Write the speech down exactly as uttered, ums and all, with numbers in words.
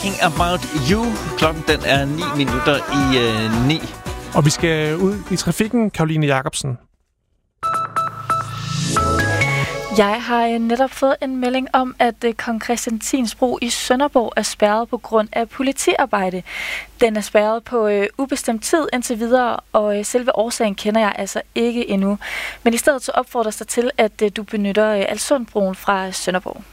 Thinking About You. Klokken den er ni minutter i øh, ni. Og vi skal ud i trafikken, Karoline Jacobsen. Jeg har netop fået en melding om, at Kong Christian X bro i Sønderborg er spærret på grund af politiarbejde. Den er spærret på øh, ubestemt tid indtil videre, og øh, selve årsagen kender jeg altså ikke endnu. Men i stedet så opfordres der til, at øh, du benytter øh, Alsundbroen fra Sønderborg.